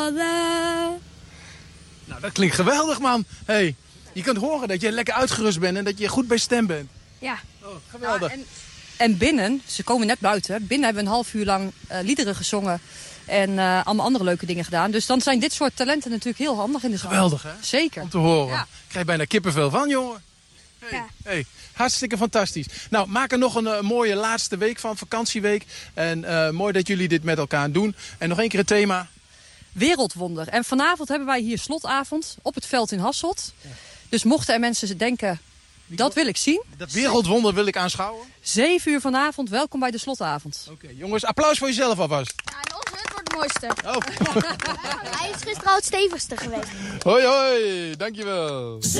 Nou, dat klinkt geweldig, man. Hey, je kunt horen dat je lekker uitgerust bent en dat je goed bij stem bent. Ja. Oh, geweldig. Ja, en binnen, ze komen net buiten. Binnen hebben we een half uur lang liederen gezongen. En allemaal andere leuke dingen gedaan. Dus dan zijn dit soort talenten natuurlijk heel handig in de zaal. Geweldig, hè? Zeker. Om te horen. Ja. Ik krijg bijna kippenvel van, jongen. Hey, Ja. hey, hartstikke fantastisch. Nou, maak er nog een mooie laatste week van, vakantieweek. En mooi dat jullie dit met elkaar doen. En nog één keer het thema. Wereldwonder. En vanavond hebben wij hier slotavond op het veld in Hasselt. Ja. Dus mochten er mensen denken, dat wil ik zien. Dat wereldwonder wil ik aanschouwen. 7 uur vanavond, welkom bij de slotavond. Oké, jongens, applaus voor jezelf alvast. Ja, en onze hut wordt het mooiste. Oh. Hij is gisteren al het stevigste geweest. Hoi, hoi, dankjewel.